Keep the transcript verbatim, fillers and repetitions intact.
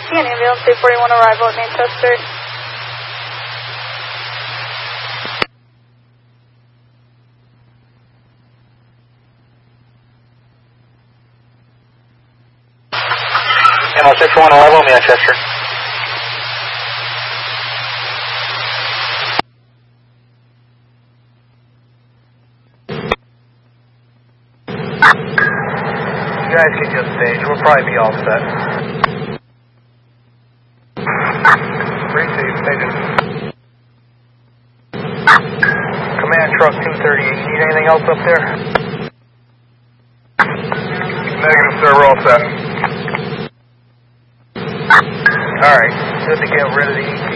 Yeah, ambulance two forty-one arrival at Manchester. Ammo six one arrival, Manchester. You guys can just stage, we'll probably be all set. Receive, station. Command truck two thirty-eight, you need anything else up there? Negative, sir, we're all set. Alright, good to get rid of the E